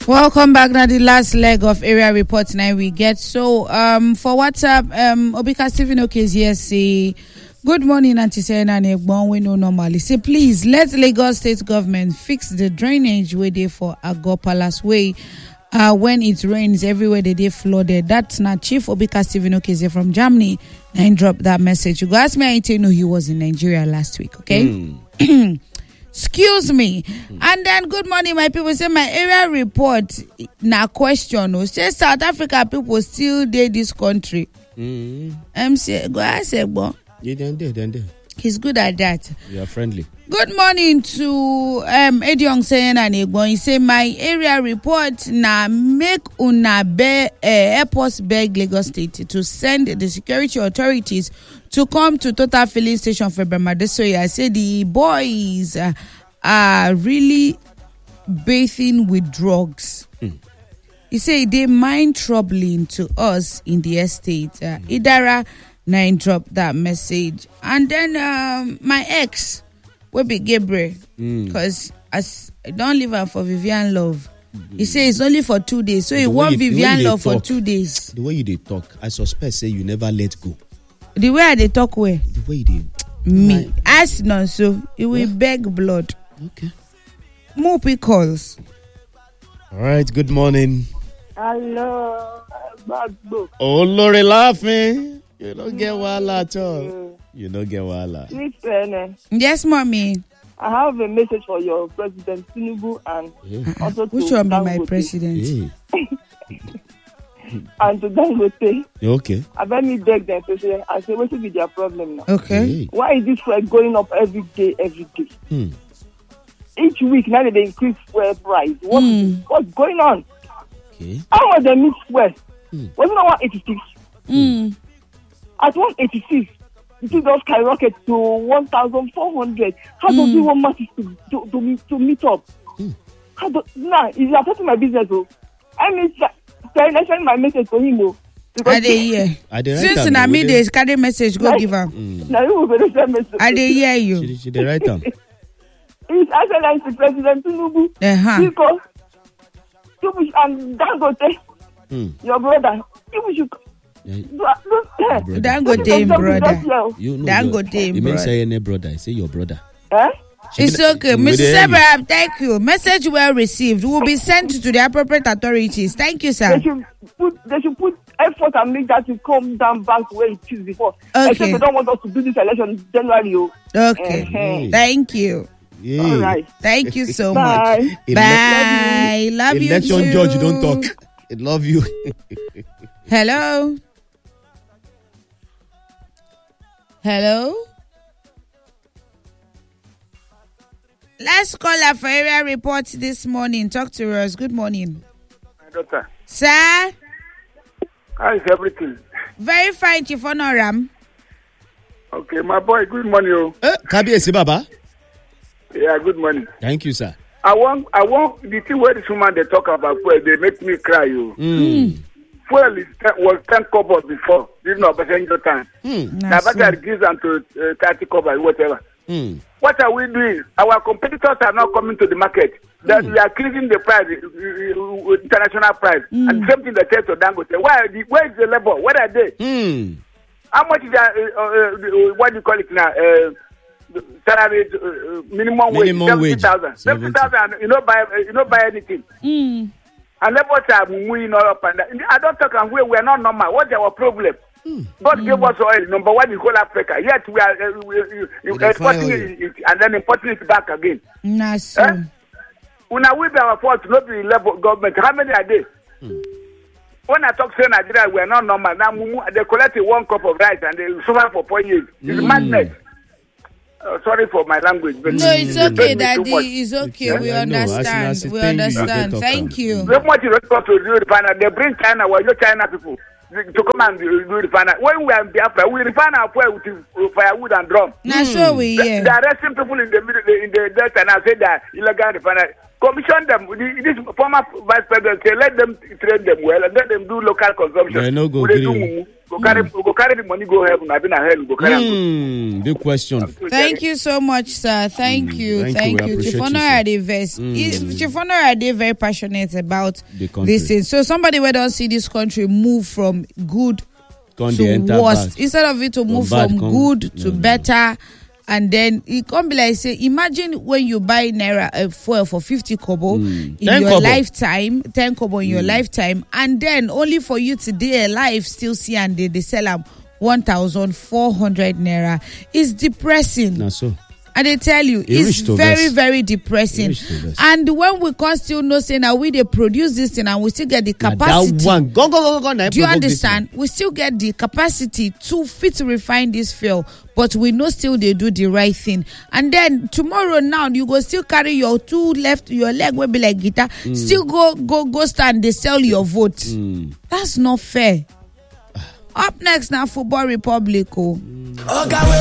Welcome back. Now the last leg of area report now we get. So for WhatsApp, Obika Stephen Okezie say, good morning, Auntie Sena and Egbon. We know normally. Say please let Lagos State government fix the drainage way there for Agor Palace Way. When it rains everywhere they flooded. That's not Chief Obika Stephen Okezie from Germany. And drop that message. You go ask me, I didn't know he was in Nigeria last week. Okay. Excuse me. And then good morning, my people. Say my area report na question. Say South Africa people still dey this country. MC go ask Egbo. Yeah, then. He's good at that. You are friendly. Good morning to Ediong saying and Egbo. He say my area report na make una airports beg Lagos State to send the security authorities to come to Total Filling Station for Bramadesoya. I say the boys are really bathing with drugs. He say they mind troubling to us in the estate. Idara 9 dropped that message. And then my ex will be Gabriel, because as I don't leave her for Vivian Love. He say it's only for 2 days. So he want Vivian Love for 2 days. The way you they talk, I suspect say you never let go. The way they talk where? The way they me. As not so, it will beg blood. Okay. More calls. All right, good morning. Hello, bad book. Oh, Lori laughing. You don't get wala at all. You don't get wala. Listen, Yes, mommy. I have a message for your president, Tinubu, and also to Who should be my Dangote. president? And to Dangote. Okay. I bet me beg them to say, I say, what will be their problem now? Okay. Why is this fuel going up every day? Each week, now they increase fuel price. What's going on? Okay. How much they miss fuel? Wasn't it 186? At 186, it just skyrocket to 1,400. How does he want masses to meet up? How do it's affecting my business, though. I mean, I send my message to him, though. Are they here? Since na me they carry message, go give him. Now you will be send message. Are they hear you? Should they write them? It's Excellency President Tinubu. Because you and Dangote, your brother, you should. Dangote brother. You know Dangote you brother. say any brother, I say your brother. It's okay. Mrs. Abraham, thank you. Message well received. Will be sent to the appropriate authorities. Thank you, sir. They should put effort and make that to come down back to where it is before. Okay. Except they don't want us to do this election in January. Okay. Thank you. Yeah. All right. Thank you so Bye. much. Bye. Love you. Election too. judge, you don't talk. I love you. Hello. Hello. Last caller for area reports this morning. Talk to us. Good morning. My daughter. Sir. How is everything? Very fine, Chief Honoram. Okay, my boy, good morning. Kabiyesi Baba. Yeah, good morning. Thank you, sir. I want the thing where this woman they talk about fuel, they make me cry. Fuel was 10 kobo before, this not passenger time. Now better reduce them to 30 kobo, whatever. What are we doing? Our competitors are not coming to the market. That we are increasing the price, international price, and same thing they tell to Dangote. Where is the labor? Where are they? How much is that? What do you call it now? Salary minimum wage 70,000. 70,000. You know buy anything. And labor are moving all up and down. I don't talk and we are not normal. What's our problem? God gave us oil, number one in whole Africa. Yet we are exporting it and then importing it back again. Nice. When we be our fault, not the level government. How many are they? When I talk to Nigeria, we are not normal. Now they collect 1 cup of rice and they suffer for 4 years. It's madness. Sorry for my language. But no, it's okay, Daddy. It's okay. We understand. We understand. Thank you. They want to do refiner. They bring China, your China people, to come and do refiner. When we are in Biafra, we refine our fuel with firewood and drum. That's what we hear. They are arresting people in the middle, in the delta, and I say that illegal refiner. Commission them. This former vice president say let them train them well and let them do local consumption. No go Go carry the money, go heaven. I've been a hell, go carry. Big question. Thank you so much, sir. Thank you. Chief Honor Ade very passionate about this thing. So somebody who don't see this country move from good to worst, instead of it to move from good to better. And then it can't be like, say, imagine when you buy Naira fuel for 50 kobo in your lifetime, 10 kobo in your lifetime, and then only for you today alive still see and they sell them 1,400 Naira. It's depressing. Now so. And they tell you, it's very, very depressing. And when we can still know, say, now we they produce this thing and we still get the capacity. Go. Do you understand? We still get the capacity to fit refine this fuel, but we know still they do the right thing. And then tomorrow now, you go still carry your your leg will be like guitar, still go stand, they sell your vote. That's not fair. Up next now, Football Republic.